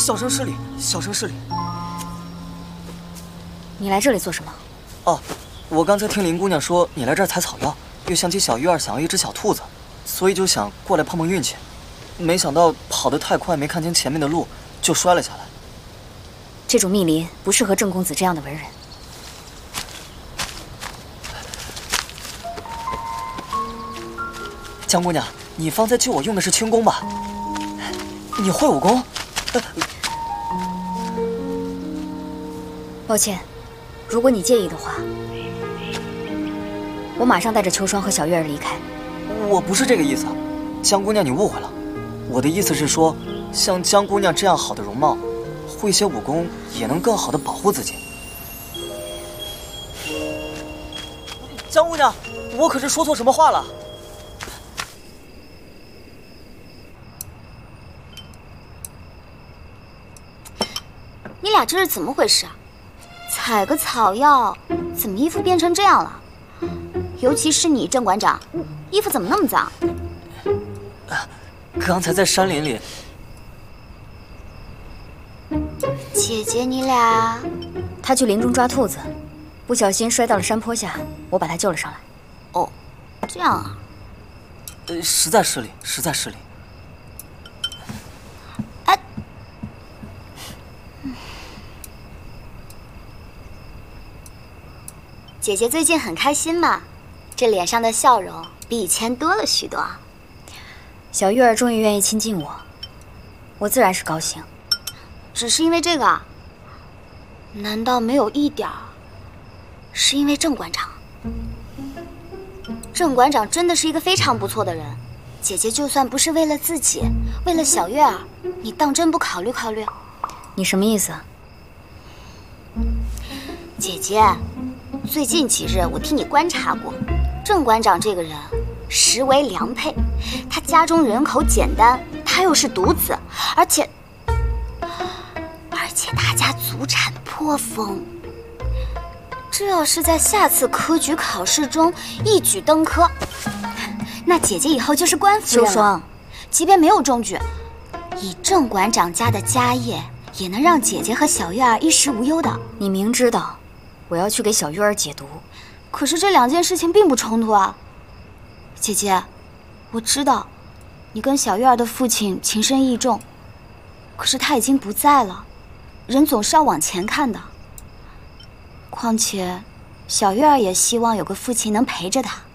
小生失礼，小生失礼。 你来这里做什么？ 哦，我刚才听林姑娘说你来这儿采草药，又想起小玉儿想要一只小兔子，所以就想过来碰碰运气。没想到跑得太快，没看清前面的路，就摔了下来。 这种密林不适合郑公子这样的文人。 江姑娘，你方才救我用的是轻功吧？你会武功？ 抱歉，如果你介意的话，我马上带着秋霜和小月儿离开。 我不是这个意思，江姑娘你误会了。我的意思是说，像江姑娘这样好的容貌，会些武功也能更好的保护自己。江姑娘，我可是说错什么话了？ 你俩这是怎么回事啊？采个草药，怎么衣服变成这样了？尤其是你，郑馆长，衣服怎么那么脏？ 刚才在山林里， 姐姐，你俩…… 他去林中抓兔子，不小心摔到了山坡下，我把他救了上来。 哦，这样啊。 实在失礼，实在失礼。 哎，姐姐最近很开心嘛，这脸上的笑容比以前多了许多。 小玉儿终于愿意亲近我，我自然是高兴。 只是因为这个啊？难道没有一点儿是因为郑馆长？郑馆长真的是一个非常不错的人，姐姐就算不是为了自己，为了小月儿，你当真不考虑考虑？ 你什么意思？ 姐姐，最近几日我替你观察过，郑馆长这个人实为良配。他家中人口简单，他又是独子，而且他家祖产颇丰。这要是在下次科举考试中一举登科，那姐姐以后就是官夫人了。 秋霜， 即便没有中举，以郑馆长家的家业，也能让姐姐和小月儿衣食无忧的。 你明知道我要去给小月儿解毒， 可是这两件事情并不冲突啊。姐姐，我知道你跟小月儿的父亲情深意重，可是他已经不在了，人总是要往前看的。况且，小月儿也希望有个父亲能陪着她。